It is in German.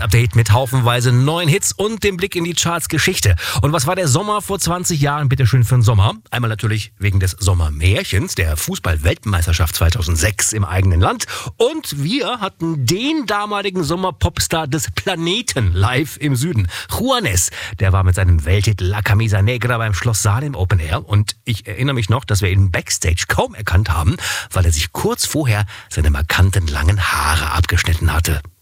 Tagesupdate mit haufenweise neuen Hits und dem Blick in die Charts-Geschichte. Und was war der Sommer vor 20 Jahren bitteschön für ein Sommer? Einmal natürlich wegen des Sommermärchens, der Fußball-Weltmeisterschaft 2006 im eigenen Land. Und wir hatten den damaligen Sommerpopstar des Planeten live im Süden. Juanes, der war mit seinem Welthit La Camisa Negra beim Schloss Salem Open Air. Und ich erinnere mich noch, dass wir ihn Backstage kaum erkannt haben, weil er sich kurz vorher seine markanten langen Haare abgeschnitten hatte.